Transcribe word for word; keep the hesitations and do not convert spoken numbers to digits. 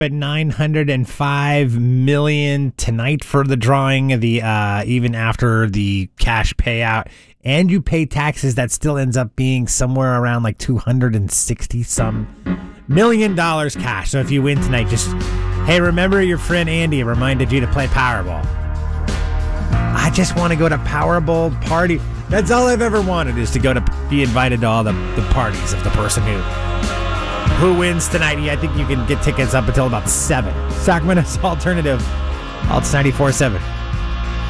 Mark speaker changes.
Speaker 1: But nine hundred five million tonight for the drawing, the uh, even after the cash payout, and you pay taxes, that still ends up being somewhere around like two hundred sixty some million dollars cash. So if you win tonight, just, hey, remember your friend Andy reminded you to play Powerball. I just want to go to Powerball party. That's all I've ever wanted, is to go to be invited to all the, the parties of the person who who wins tonight. Yeah, I think you can get tickets up until about seven. Sacramento's Alternative, Alts ninety-four point seven.